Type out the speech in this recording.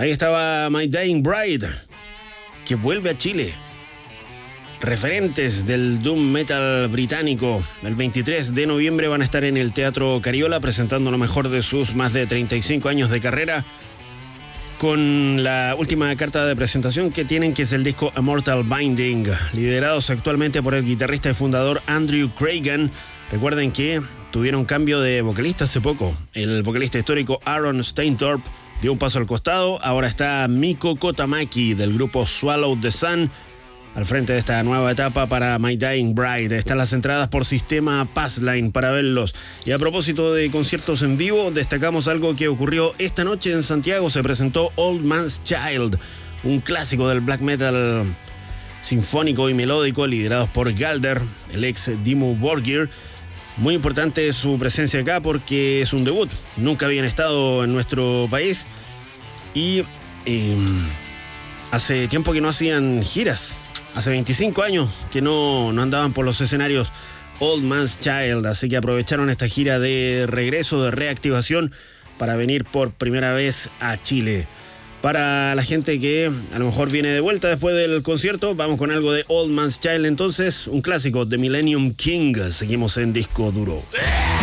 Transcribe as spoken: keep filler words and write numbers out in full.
Ahí estaba My Dying Bride, que vuelve a Chile. Referentes del doom metal británico. El veintitrés de noviembre van a estar en el Teatro Cariola presentando lo mejor de sus más de treinta y cinco años de carrera, con la última carta de presentación que tienen, que es el disco A Mortal Binding, liderados actualmente por el guitarrista y fundador Andrew Cragan. Recuerden que tuvieron cambio de vocalista hace poco. El vocalista histórico Aaron Steinthorpe dio un paso al costado. Ahora está Miko Kotamaki del grupo Swallow the Sun al frente de esta nueva etapa para My Dying Bride. Están las entradas por sistema Passline para verlos. Y a propósito de conciertos en vivo, destacamos algo que ocurrió esta noche en Santiago. Se presentó Old Man's Child, un clásico del black metal sinfónico y melódico, liderados por Galder, el ex Dimmu Borgir. Muy importante su presencia acá porque es un debut. Nunca habían estado en nuestro país y eh, hace tiempo que no hacían giras. Hace veinticinco años que no, no andaban por los escenarios Old Man's Child, así que aprovecharon esta gira de regreso, de reactivación, para venir por primera vez a Chile. Para la gente que a lo mejor viene de vuelta después del concierto, vamos con algo de Old Man's Child entonces, un clásico de Millennium King. Seguimos en Disco Duro.